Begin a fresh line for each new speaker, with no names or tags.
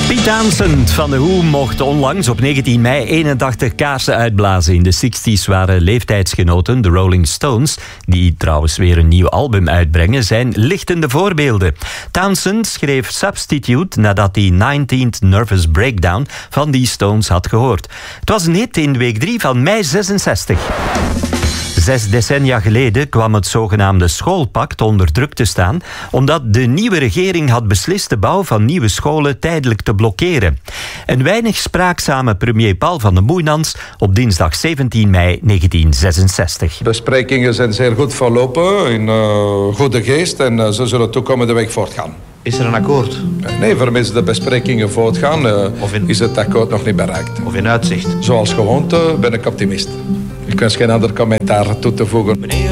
Pete Townsend van The Who mocht onlangs op 19 mei 81 kaarsen uitblazen. In de 60s waren leeftijdsgenoten, de Rolling Stones, die trouwens weer een nieuw album uitbrengen, zijn lichtende voorbeelden. Townsend schreef Substitute nadat hij 19th Nervous Breakdown van die Stones had gehoord. Het was een hit in week 3 van mei 66. 6 decennia geleden kwam het zogenaamde schoolpact onder druk te staan, omdat de nieuwe regering had beslist de bouw van nieuwe scholen tijdelijk te blokkeren. Een weinig spraakzame premier Paul van den Moeynans op dinsdag 17 mei 1966.
Besprekingen zijn zeer goed verlopen, in goede geest, en ze zullen toekomende week voortgaan.
Is er een akkoord?
Nee, vermits de besprekingen voortgaan, is het akkoord nog niet bereikt.
Of in uitzicht?
Zoals gewoonte ben ik optimist. Ik wens geen ander commentaar toe te voegen.